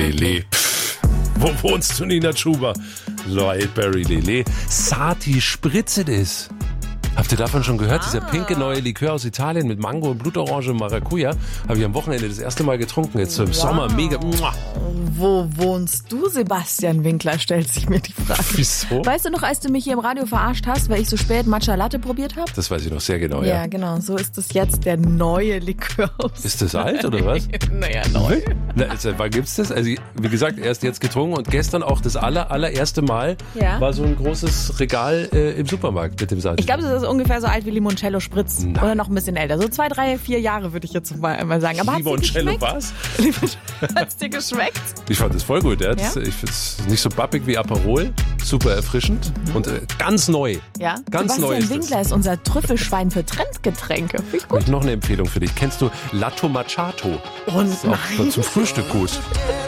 Lele. Pff, wo wohnst du, Nina Chuba? Wildberry Lele. Sati Spritzedes. Habt ihr davon schon gehört? Dieser pinke neue Likör aus Italien mit Mango und Blutorange und Maracuja. Habe ich am Wochenende das erste Mal getrunken. Jetzt so im Sommer. Mega. Muah. Wo wohnst du, Sebastian Winkler, stellt sich mir die Frage. Wieso? Weißt du noch, als du mich hier im Radio verarscht hast, weil ich so spät Matcha Latte probiert habe? Das weiß ich noch sehr genau, Ja, genau. So ist es jetzt der neue Likör aus. Ist das alt oder was? Naja, neu. Na, wann gibt's das? Also, wie gesagt, erst jetzt getrunken und gestern auch das allererste Mal war so ein großes Regal im Supermarkt mit dem Sati. Ich glaube, das ist ungefähr so alt wie Limoncello Spritz. Nein. Oder noch ein bisschen älter. So 2, 3, 4 Jahre würde ich jetzt mal sagen. Aber Limoncello was? Hat's dir geschmeckt? Ich fand das voll gut. Ja? Ja? Ich finde es nicht so bappig wie Aperol. Super erfrischend und ganz neu. Ja. Ganz neu Sebastian ist Winkler ist unser Trüffelschwein für Trendgetränke. Finde ich Habe gut. ich noch eine Empfehlung für dich. Kennst du Latte Macchiato? Und Das ist auch zum Frühstück gut.